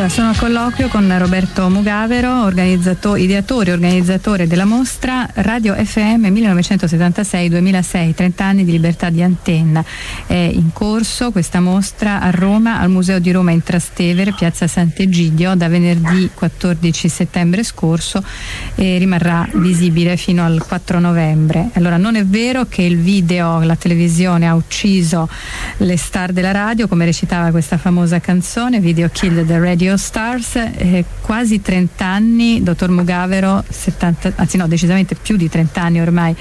Allora, sono a colloquio con Roberto Mugavero, ideatore e organizzatore della mostra Radio FM 1976-2006, 30 anni di libertà di antenna. È in corso questa mostra a Roma, al Museo di Roma in Trastevere, piazza Sant'Egidio, da venerdì 14 settembre scorso e rimarrà visibile fino al 4 novembre. Allora, non è vero che il video, la televisione ha ucciso le star della radio, come recitava questa famosa canzone, Video Killed the Radio Stars. Quasi 30 anni, dottor Mugavero, decisamente più di 30 anni ormai,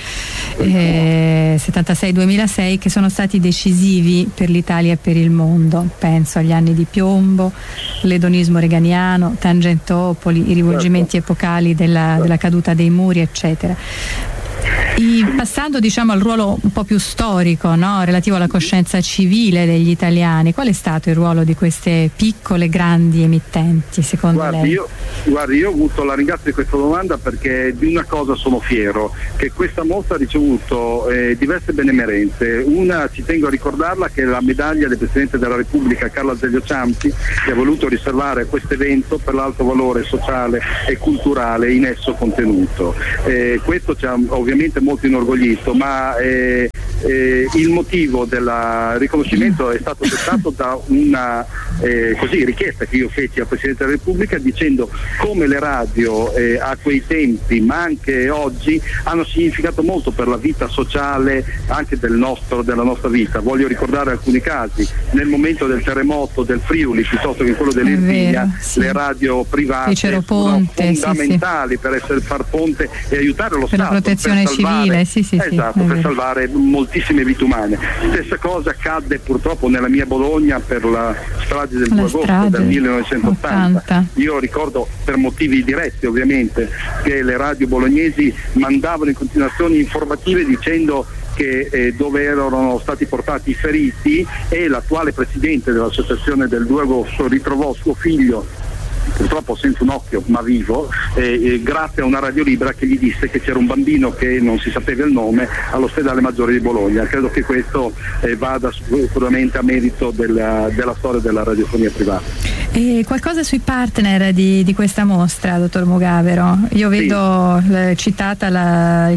76-2006, che sono stati decisivi per l'Italia e per il mondo. Penso agli anni di piombo, l'edonismo reganiano, Tangentopoli, i rivolgimenti epocali della caduta dei muri, eccetera. Passando al ruolo un po' più storico, no? Relativo alla coscienza civile degli italiani, qual è stato il ruolo di queste piccole grandi emittenti secondo lei? Io ho avuto la ringrazio di questa domanda, perché di una cosa sono fiero, che questa mostra ha ricevuto diverse benemerenze. Una, ci tengo a ricordarla, che è la medaglia del Presidente della Repubblica Carlo Azeglio Ciampi, che ha voluto riservare questo evento per l'alto valore sociale e culturale in esso contenuto. Questo ci ha ovviamente molto inorgoglito, ma il motivo del riconoscimento è stato dettato da una richiesta che io feci al Presidente della Repubblica, dicendo come le radio a quei tempi, ma anche oggi, hanno significato molto per la vita sociale anche della nostra vita. Voglio ricordare alcuni casi: nel momento del terremoto del Friuli piuttosto che quello dell'Irpinia, sì, le radio private sono fondamentali per far ponte e aiutare lo per Stato la protezione civile, per salvare moltissime vite umane. Stessa cosa accadde purtroppo nella mia Bologna per la strage del 2 agosto del 1980. Io ricordo, per motivi diretti ovviamente, che le radio bolognesi mandavano in continuazione informative dicendo che dove erano stati portati i feriti, e l'attuale presidente dell'associazione del 2 agosto ritrovò suo figlio, purtroppo senza un occhio ma vivo, grazie a una radio libera che gli disse che c'era un bambino che non si sapeva il nome all'ospedale Maggiore di Bologna. Credo che questo vada sicuramente a merito della storia della radiofonia privata. E qualcosa sui partner di questa mostra, dottor Mugavero? Io vedo citato il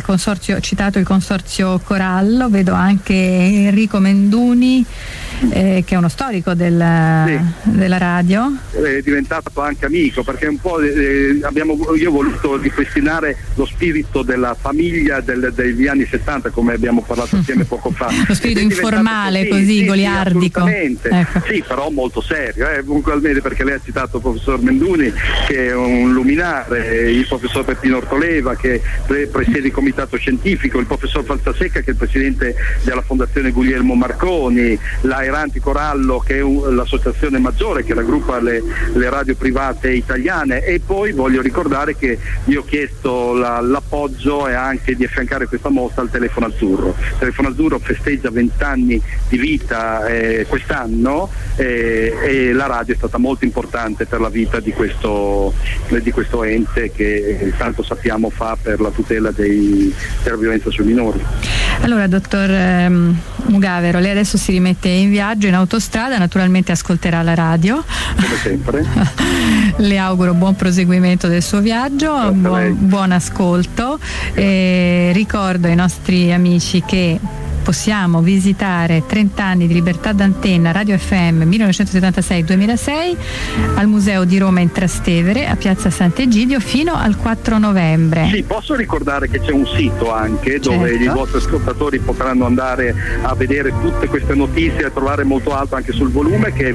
consorzio Corallo, vedo anche Enrico Menduni, che è uno storico della radio. È diventato anche amico, perché un po' io ho voluto ripristinare lo spirito della famiglia degli anni 70, come abbiamo parlato assieme poco fa. Lo spirito informale, così goliardico. Assolutamente. Ecco. Sì, però molto serio, puntualmente, perché lei ha citato il professor Menduni, che è un luminare, il professor Peppino Ortoleva, che presiede il comitato scientifico, il professor Falzasecca, che è il presidente della fondazione Guglielmo Marconi, la Erranti Corallo, che è l'associazione maggiore che raggruppa le radio private italiane. E poi voglio ricordare che io ho chiesto l'appoggio e anche di affiancare questa mostra al Telefono Azzurro. Il Telefono Azzurro festeggia 20 anni di vita quest'anno, e la radio è stata molto importante per la vita di questo ente che tanto sappiamo fa per la tutela della violenza sui minori. Allora, dottor Mugavero, lei adesso si rimette in viaggio in autostrada, naturalmente ascolterà la radio. Come sempre. Le auguro buon proseguimento del suo viaggio, buon ascolto. Ricordo ai nostri amici che possiamo visitare 30 anni di libertà d'antenna Radio FM 1976-2006 al Museo di Roma in Trastevere, a piazza Sant'Egidio, fino al 4 novembre. Sì, posso ricordare che c'è un sito anche dove i vostri ascoltatori potranno andare a vedere tutte queste notizie, a trovare molto alto anche sul volume, che è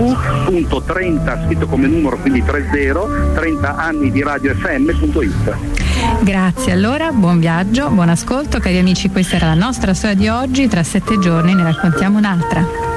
www.30, scritto come numero, quindi 30 anni di Radio FM.it. Grazie, allora buon viaggio, buon ascolto cari amici. Questa era la nostra storia di oggi, tra 7 giorni ne raccontiamo un'altra.